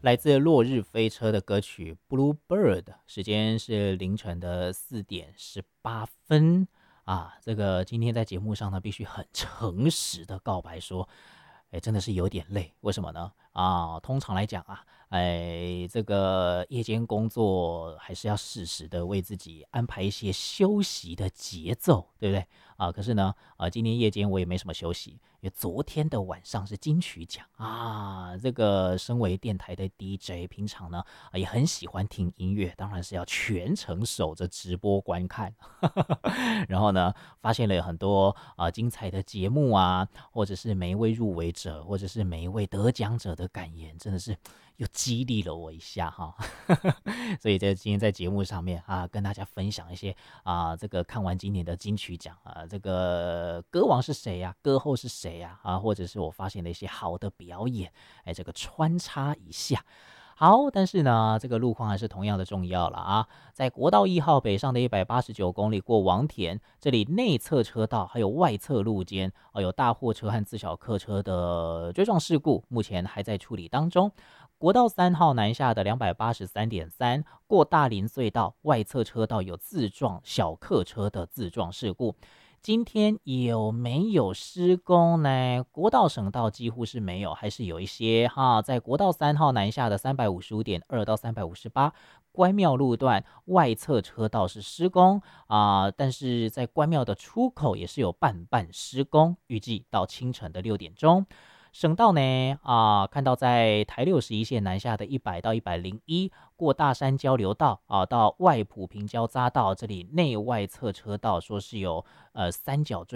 来自落日飞车的歌曲《Blue Bird》，时间是凌晨的4:18啊。这个今天在节目上呢，必须很诚实的告白说，哎，真的是有点累。为什么呢？啊，通常来讲啊，哎，这个夜间工作还是要适时的为自己安排一些休息的节奏，对不对？啊，可是呢，今天夜间我也没什么休息，因为昨天的晚上是金曲奖啊。这个身为电台的 DJ，平常呢也很喜欢听音乐，当然是要全程守着直播观看。然后呢，发现了很多精彩的节目啊，或者是每一位入围者，或者是每一位得奖者的感言，真的是又激励了我一下哈。所以在今天在节目上面啊，跟大家分享一些这个看完今年的金曲奖啊，这个歌王是谁呀、歌后是谁呀或者是我发现的一些好的表演，哎，这个穿插一下。好，但是呢，这个路况还是同样的重要了啊。在国道1号北上的189公里过王田，这里内侧车道还有外侧路肩有大货车和自小客车的追撞事故，目前还在处理当中。国道3号南下的283.3过大林隧道外侧车道有自撞小客车的自撞事故。今天有没有施工呢？国道省道几乎是没有，还是有一些哈。在国道3号南下的355.2到358关庙路段外侧车道是施工但是在关庙的出口也是有半施工，预计到清晨的6点钟。省道呢看到在台61线南下的100到101过大山交流道到外埔平交匝道这里内外侧车道说是有三角锥